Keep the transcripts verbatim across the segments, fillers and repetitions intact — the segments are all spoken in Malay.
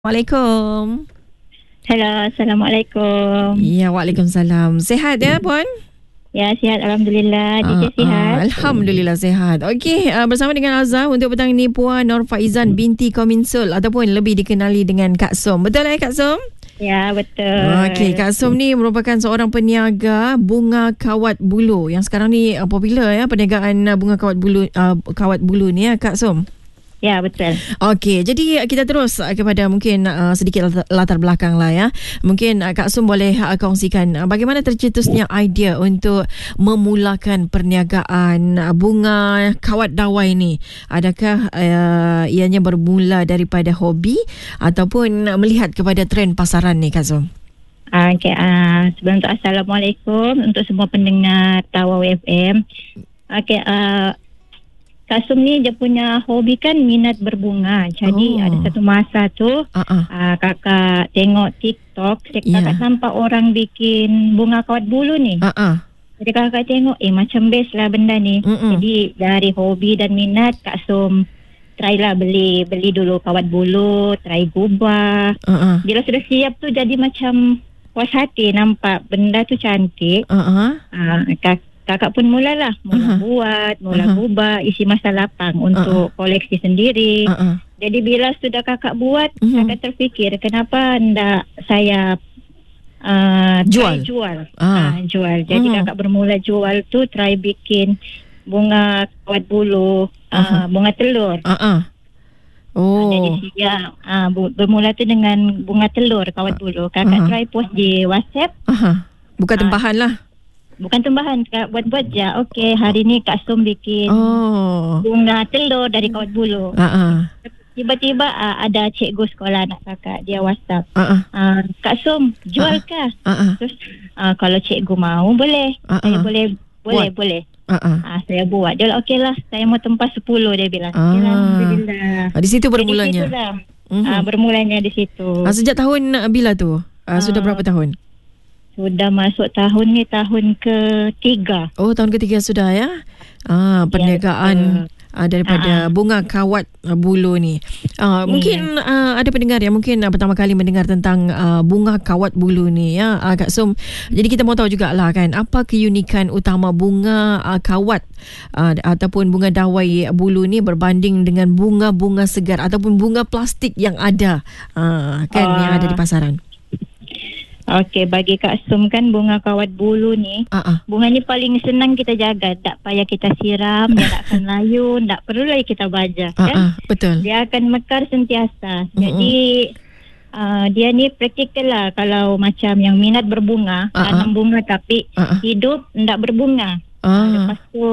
Assalamualaikum. Hello, Assalamualaikum. Ya, Waalaikumsalam. Sehat ya, Puan? Ya, sihat. Alhamdulillah. D J Uh, sihat. uh, Alhamdulillah sehat. Okey, uh, bersama dengan Azhar untuk petang ini Puan Nur Faizan binti Kominsul ataupun lebih dikenali dengan Kak Som. Betul eh Kak Som? Ya, betul. Okey, Kak Som ni merupakan seorang peniaga bunga kawat bulu yang sekarang ni uh, popular ya, perniagaan uh, bunga kawat bulu uh, kawat bulu ni ya Kak Som. Ya, betul. Okey, jadi kita terus kepada mungkin uh, sedikit latar, latar belakang lah ya. Mungkin uh, Kak Som boleh uh, kongsikan uh, bagaimana tercetusnya idea untuk memulakan perniagaan uh, bunga kawat dawai ni. Adakah uh, ianya bermula daripada hobi ataupun uh, melihat kepada trend pasaran ni Kak Som? Uh, okay, uh, sebelum tu Assalamualaikum untuk semua pendengar Tawau F M. Okey, uh, Kak Som ni dia punya hobi kan minat berbunga. Jadi oh. ada satu masa tu uh-uh. uh, kakak tengok TikTok, yeah. kakak nampak orang bikin bunga kawat bulu ni. Uh-uh. Jadi kakak tengok, eh macam best lah benda ni. Uh-uh. Jadi dari hobi dan minat Kak Som try lah beli beli dulu kawat bulu, try gubah. Uh-uh. Bila sudah siap tu jadi macam puas hati nampak benda tu cantik. Uh-uh. Uh, kak Kakak pun mulalah, mula uh-huh. buat, mula uh-huh. gubah, isi masa lapang untuk uh-huh. koleksi sendiri. Uh-huh. Jadi bila sudah kakak buat, uh-huh. kakak terfikir kenapa tidak saya uh, jual. Try jual. Uh. Uh, jual. Jadi uh-huh. kakak bermula jual tu, try bikin bunga kawat bulu, uh, uh-huh. bunga telur. Uh-huh. Oh. Uh, jadi ya, uh, bermula tu dengan bunga telur kawat bulu. Kakak uh-huh. try post di WhatsApp. Uh-huh. Bukan tempahan uh, lah. Bukan tambahan, Kak, buat-buat je. Okey, hari ni Kak Som bikin oh. bunga telur dari kawat bulu. Uh-uh. Tiba-tiba uh, ada cikgu sekolah anak kakak, dia WhatsApp. Uh-uh. Uh, Kak Som, jual kah? Uh-uh. Terus, uh, kalau cikgu mau, boleh. Uh-uh. Saya boleh, boleh, buat. boleh. Uh-uh. Uh, saya buat. Dia okey lah, saya mau tempah sepuluh, dia bilang. Uh. Okay, Alhamdulillah. Uh, di situ bermulanya? Di situ lah. Uh-huh. Uh, bermulanya di situ. Uh, sejak tahun uh, bila tu? Uh, sudah uh, berapa tahun? Sudah masuk tahun ni tahun ketiga. Oh, tahun ketiga sudah ya. Ah, perniagaan ya, uh, daripada uh-huh. bunga kawat uh, bulu ni. Uh, yeah. Mungkin uh, ada pendengar yang mungkin uh, pertama kali mendengar tentang uh, bunga kawat bulu ni ya, uh, Kak Som. Jadi kita mau tahu jugalah kan, apa keunikan utama bunga uh, kawat uh, ataupun bunga dawai bulu ni berbanding dengan bunga-bunga segar ataupun bunga plastik yang ada uh, kan uh. yang ada di pasaran. Okey, bagi Kak Som kan bunga kawat bulu ni, uh-uh. bunga ni paling senang kita jaga. Tak payah kita siram, dia tak akan layu, tak perlu lagi kita baja. Uh-uh. Kan? Betul. Dia akan mekar sentiasa. Uh-uh. Jadi, uh, dia ni praktikal lah. Kalau macam yang minat berbunga, uh-uh. tanam bunga tapi uh-uh. hidup tak berbunga. Uh-uh. Lepas tu,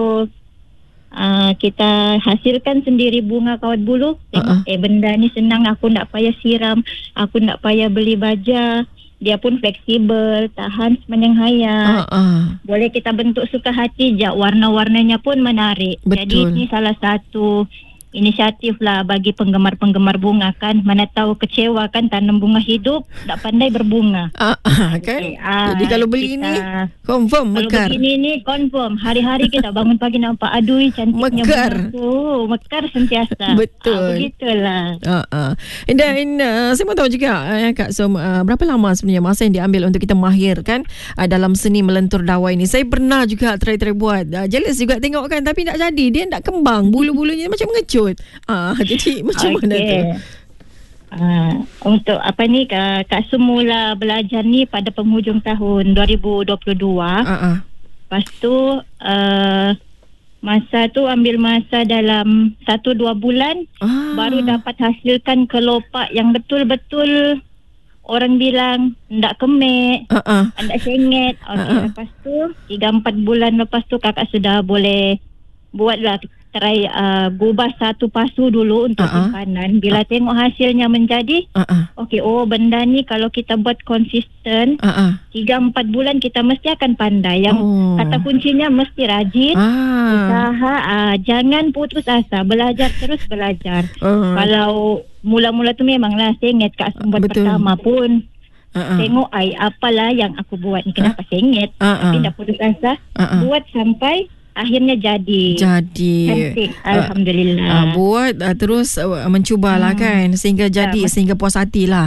uh, kita hasilkan sendiri bunga kawat bulu. Uh-uh. Eh, benda ni senang, aku tak payah siram, aku tak payah beli baja. Dia pun fleksibel, tahan sepanjang hayat. Uh, uh. Boleh kita bentuk suka hati je, warna-warnanya pun menarik. Betul. Jadi ini salah satu inisiatif lah bagi penggemar-penggemar bunga kan. Mana tahu kecewa kan tanam bunga hidup, tak pandai berbunga. Uh, uh, kan? Okay, uh, Jadi kalau beli kita, ni, confirm mekar. Kalau begini ni, confirm. Hari-hari kita bangun pagi nampak, aduh cantiknya mekar. bunga tu. Mekar sentiasa. Betul. Uh, begitulah. Uh, uh. Dan uh, saya mau tahu juga, uh, Kak Som, uh, berapa lama sebenarnya masa yang diambil untuk kita mahirkan uh, dalam seni melentur dawai ni? Saya pernah juga try-try buat. Uh, jealous juga tengok kan, tapi tak jadi. Dia tak kembang. Bulu-bulunya macam mengecut. Ah, jadi macam okay. mana tu? Uh, untuk apa ni Kak, Kak Som mula belajar ni pada penghujung tahun dua ribu dua puluh dua. Uh-uh. Lepas tu uh, masa tu ambil masa dalam satu dua bulan ah. baru dapat hasilkan kelopak yang betul-betul orang bilang ndak kemek, uh-uh. ndak sengit. Okay, uh-uh. Lepas tu tiga empat bulan lepas tu kakak sudah boleh buatlah, try uh, gubah satu pasu dulu untuk uh-uh. simpanan. Bila uh-uh. tengok hasilnya menjadi uh-uh. okey, oh benda ni kalau kita buat konsisten uh-uh. tiga empat bulan kita mesti akan pandai. Yang oh. kata kuncinya mesti rajin, ah. usaha, uh, jangan putus asa, belajar terus belajar. uh. Kalau mula-mula tu memanglah sengit Kak Som buat pertama pun. Uh-uh. Tengok ai apalah yang aku buat ni, kenapa uh. sengit, uh-uh. tapi tak putus asa, uh-uh. buat sampai akhirnya jadi. Jadi. Cantik. Alhamdulillah. Uh, uh, buat uh, terus uh, mencubalah hmm. kan sehingga jadi, uh, sehingga puas hati lah.